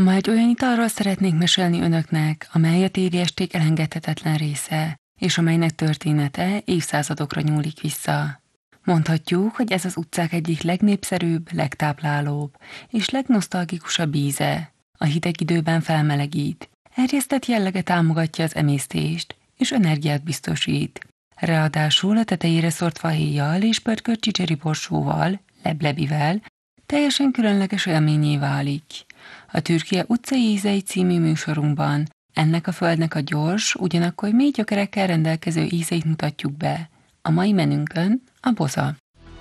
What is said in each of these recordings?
Ma egy olyan italról szeretnék mesélni önöknek, amely a téli esték elengedhetetlen része, és amelynek története évszázadokra nyúlik vissza. Mondhatjuk, hogy ez az utcák egyik legnépszerűbb, legtáplálóbb és legnosztalgikusabb íze. A hideg időben felmelegít, erjesztett jellege támogatja az emésztést, és energiát biztosít. Ráadásul a tetejére szort fahéjjal és pörkölt csicseri borsóval, leblebivel, teljesen különleges élményé válik. A Türkia utcai ízei című műsorunkban ennek a földnek a gyors, ugyanakkor mély gyökerekkel rendelkező ízeit mutatjuk be. A mai menünkön a boza.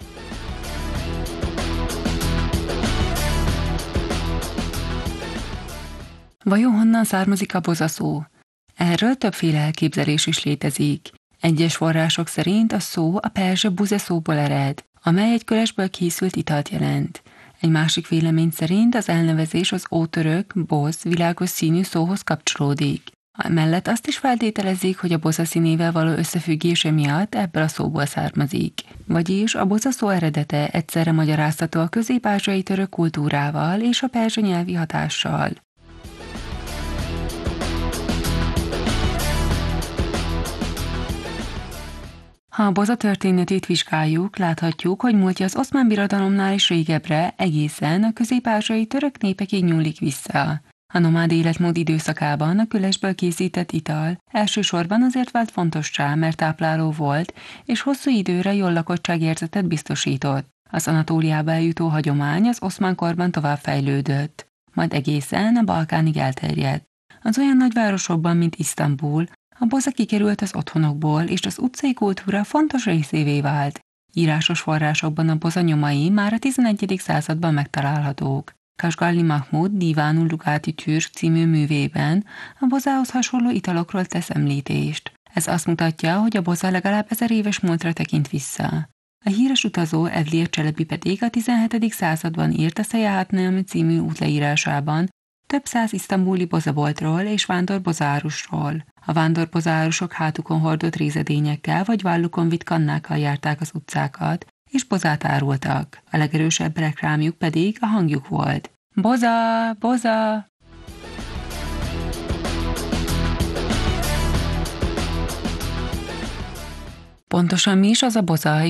Vajon honnan származik a boza szó? Erről többféle elképzelés is létezik. Egyes források szerint a szó a perzsa buze szóból ered, amely egy kölesből készült italt jelent. Egy másik vélemény szerint az elnevezés az ótörök, boz, világos színű szóhoz kapcsolódik. Emellett azt is feltételezik, hogy a boza színével való összefüggése miatt ebből a szóból származik. Vagyis a boza szó eredete egyszerre magyarázható a közép-ázsiai török kultúrával és a perzsa nyelvi hatással. Ha a boza történetét vizsgáljuk, láthatjuk, hogy múltja az Oszmán Birodalomnál is régebbre, egészen a közép-ázsiai török népekig nyúlik vissza. A nomád életmód időszakában a külesből készített ital elsősorban azért vált fontossá, mert tápláló volt, és hosszú időre jól lakottságérzetet biztosított. Az Anatóliába eljutó hagyomány az oszmán korban továbbfejlődött, majd egészen a Balkánig elterjedt. Az olyan nagyvárosokban, mint Isztambul, a boza kikerült az otthonokból, és az utcai kultúra fontos részévé vált. Írásos forrásokban a boza nyomai már a 11. században megtalálhatók. Kasgalli Mahmud Divánul Lugáti Türk című művében a bozához hasonló italokról tesz említést. Ez azt mutatja, hogy a boza legalább 1000 éves múltra tekint vissza. A híres utazó Evliya Cselebi pedig a 17. században írt a Seyahatname című útleírásában több száz isztambuli bozaboltról és vándorbozaárusról. A vándorbozaárusok hátukon hordott rézedényekkel vagy vállukon vitt kannákkal járták az utcákat, és bozát árultak. A legerősebb reklámjuk pedig a hangjuk volt. Boza! Boza! Pontosan mi is az a boza,